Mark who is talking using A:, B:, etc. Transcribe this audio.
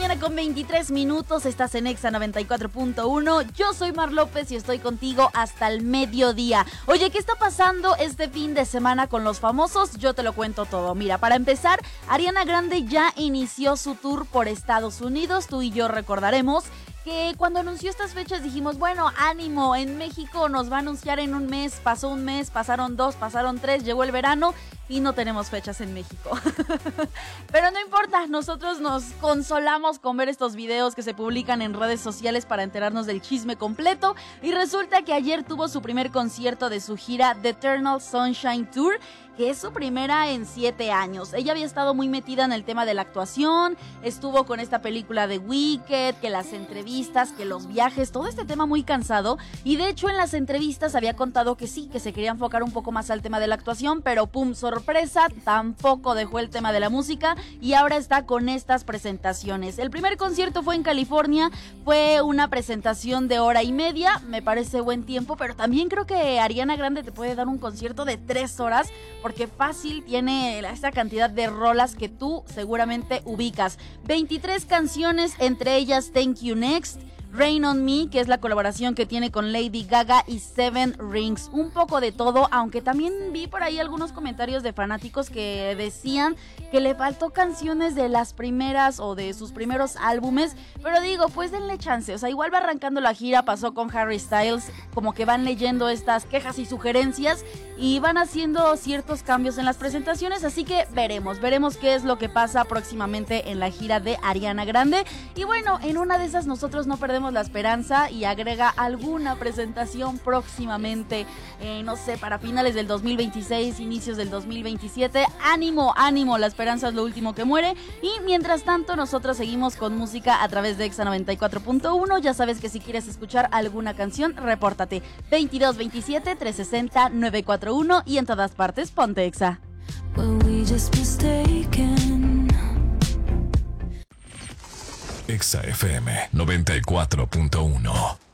A: mañana con 23 minutos, estás en Exa 94.1. Yo soy Mar López y estoy contigo hasta el mediodía. Oye, ¿qué está pasando este fin de semana con los famosos? Yo te lo cuento todo. Mira, para empezar, Ariana Grande ya inició su tour por Estados Unidos. Tú y yo recordaremos que cuando anunció estas fechas dijimos, bueno, ánimo, en México nos va a anunciar en un mes. Pasó un mes, pasaron 2, pasaron 3, llegó el verano y no tenemos fechas en México. Pero no importa, nosotros nos consolamos con ver estos videos que se publican en redes sociales para enterarnos del chisme completo. Y resulta que ayer tuvo su primer concierto de su gira The Eternal Sunshine Tour, que es su primera en 7 años. Ella había estado muy metida en el tema de la actuación, estuvo con esta película de Wicked, que las entrevistas, que los viajes, todo este tema muy cansado. Y de hecho en las entrevistas había contado que sí, que se quería enfocar un poco más al tema de la actuación, pero pum, sorpresa, tampoco dejó el tema de la música y ahora está con estas presentaciones. El primer concierto fue en California, fue una presentación de 1:30, me parece buen tiempo, pero también creo que Ariana Grande te puede dar un concierto de 3 horas, porque fácil tiene esta cantidad de rolas que tú seguramente ubicas. 23 canciones, entre ellas Thank You Next, Rain on Me, que es la colaboración que tiene con Lady Gaga, y Seven Rings. Un poco de todo, aunque también vi por ahí algunos comentarios de fanáticos que decían que le faltó canciones de las primeras o de sus primeros álbumes, pero digo, pues denle chance, o sea, igual va arrancando la gira, pasó con Harry Styles, como que van leyendo estas quejas y sugerencias y van haciendo ciertos cambios en las presentaciones, así que veremos qué es lo que pasa próximamente en la gira de Ariana Grande. Y bueno, en una de esas nosotros no perdemos la esperanza y agrega alguna presentación próximamente, no sé, para finales del 2026, inicios del 2027. Ánimo, la esperanza es lo último que muere. Y mientras tanto nosotros seguimos con música a través de Exa 94.1. Ya sabes que si quieres escuchar alguna canción, repórtate 2227 360 941 y en todas partes ponte Exa.
B: Exa FM 94.1.